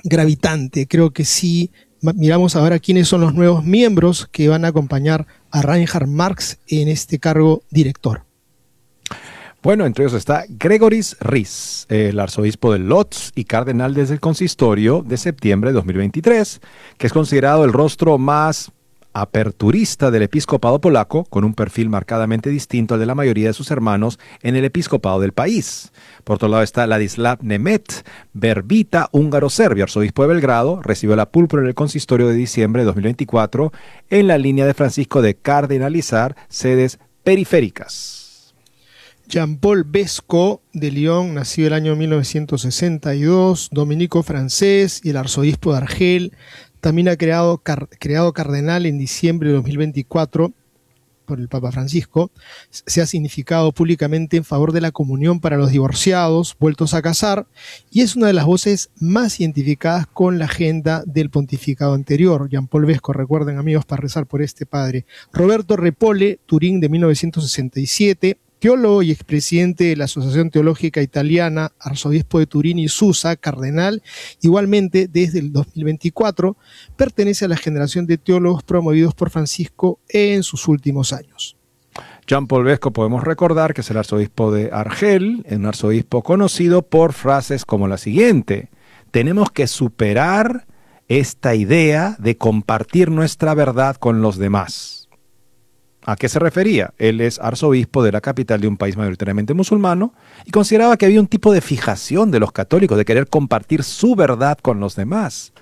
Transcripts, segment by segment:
gravitante. Creo que sí. Miramos ahora quiénes son los nuevos miembros que van a acompañar a Reinhard Marx en este cargo director. Bueno, entre ellos está Gregoris Ries, el arzobispo de Lodz y cardenal desde el consistorio de septiembre de 2023, que es considerado el rostro más aperturista del episcopado polaco, con un perfil marcadamente distinto al de la mayoría de sus hermanos en el episcopado del país. Por otro lado está Ladislav Nemet, verbita húngaro-serbio, arzobispo de Belgrado, recibió la púrpura en el consistorio de diciembre de 2024 en la línea de Francisco de cardenalizar sedes periféricas. Jean-Paul Vesco de Lyon, nacido el año 1962, dominico francés y el arzobispo de Argel, también ha creado cardenal en diciembre de 2024 por el Papa Francisco. Se ha significado públicamente en favor de la comunión para los divorciados vueltos a casar y es una de las voces más identificadas con la agenda del pontificado anterior. Jean-Paul Vesco, recuerden amigos, para rezar por este padre. Roberto Repole, Turín de 1967, teólogo y expresidente de la Asociación Teológica Italiana, arzobispo de Turín y Susa, cardenal, igualmente desde el 2024, pertenece a la generación de teólogos promovidos por Francisco en sus últimos años. Jean-Paul Vesco podemos recordar que es el arzobispo de Argel, un arzobispo conocido por frases como la siguiente: tenemos que superar esta idea de compartir nuestra verdad con los demás. ¿A qué se refería? Él es arzobispo de la capital de un país mayoritariamente musulmano y consideraba que había un tipo de fijación de los católicos de querer compartir su verdad con los demás.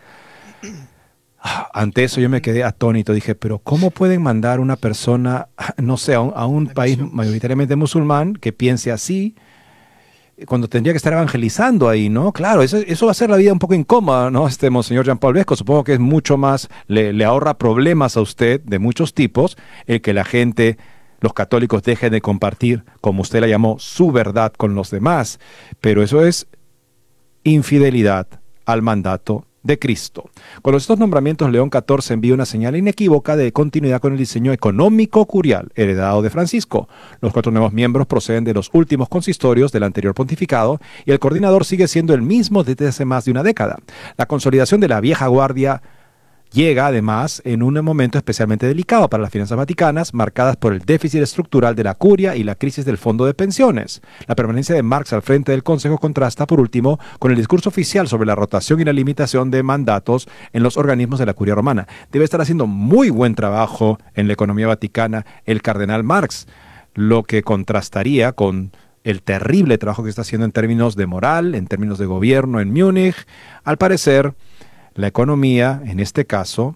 Ante eso yo me quedé atónito. Dije, pero ¿cómo pueden mandar una persona, no sé, a un país mayoritariamente musulmán que piense así, cuando tendría que estar evangelizando ahí, ¿no? Claro, eso va a ser la vida un poco incómoda, ¿no? Monseñor Jean-Paul Vesco, supongo que es mucho más, le ahorra problemas a usted de muchos tipos, el que la gente, los católicos dejen de compartir, como usted la llamó, su verdad con los demás. Pero eso es infidelidad al mandato de Cristo. Con estos nombramientos, León XIV envía una señal inequívoca de continuidad con el diseño económico curial heredado de Francisco. Los 4 nuevos miembros proceden de los últimos consistorios del anterior pontificado y el coordinador sigue siendo el mismo desde hace más de una década. La consolidación de la vieja guardia llega, además, en un momento especialmente delicado para las finanzas vaticanas, marcadas por el déficit estructural de la curia y la crisis del fondo de pensiones. La permanencia de Marx al frente del Consejo contrasta, por último, con el discurso oficial sobre la rotación y la limitación de mandatos en los organismos de la curia romana. Debe estar haciendo muy buen trabajo en la economía vaticana el cardenal Marx, lo que contrastaría con el terrible trabajo que está haciendo en términos de moral, en términos de gobierno en Múnich. Al parecer, la economía, en este caso,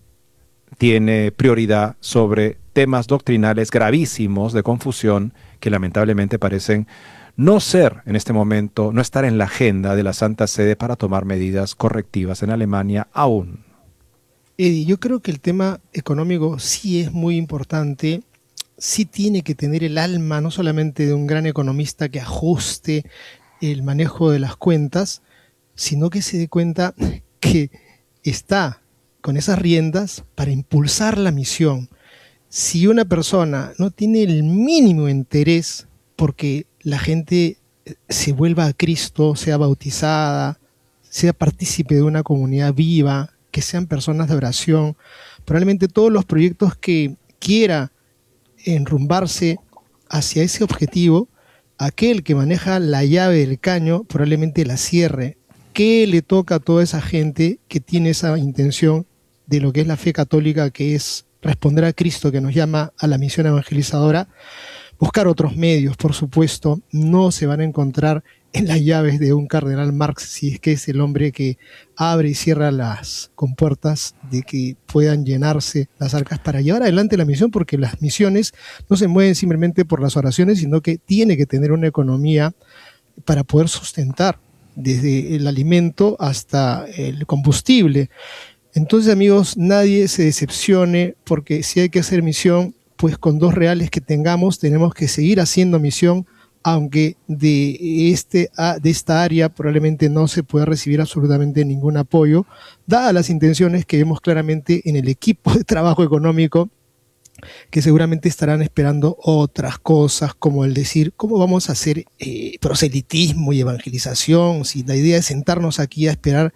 tiene prioridad sobre temas doctrinales gravísimos de confusión que lamentablemente parecen no ser en este momento, no estar en la agenda de la Santa Sede para tomar medidas correctivas en Alemania aún. Eddie, yo creo que el tema económico sí es muy importante, sí tiene que tener el alma no solamente de un gran economista que ajuste el manejo de las cuentas, sino que se dé cuenta que está con esas riendas para impulsar la misión. Si una persona no tiene el mínimo interés porque la gente se vuelva a Cristo, sea bautizada, sea partícipe de una comunidad viva, que sean personas de oración, probablemente todos los proyectos que quiera enrumbarse hacia ese objetivo, aquel que maneja la llave del caño probablemente la cierre. ¿Qué le toca a toda esa gente que tiene esa intención de lo que es la fe católica, que es responder a Cristo, que nos llama a la misión evangelizadora? Buscar otros medios, por supuesto. No se van a encontrar en las llaves de un cardenal Marx, si es que es el hombre que abre y cierra las compuertas de que puedan llenarse las arcas para llevar adelante la misión, porque las misiones no se mueven simplemente por las oraciones, sino que tiene que tener una economía para poder sustentar desde el alimento hasta el combustible. Entonces, amigos, nadie se decepcione, porque si hay que hacer misión, pues con 2 reales que tengamos, tenemos que seguir haciendo misión, aunque de esta área probablemente no se pueda recibir absolutamente ningún apoyo, dadas las intenciones que vemos claramente en el equipo de trabajo económico, que seguramente estarán esperando otras cosas, como el decir, ¿cómo vamos a hacer proselitismo y evangelización? Si la idea es sentarnos aquí a esperar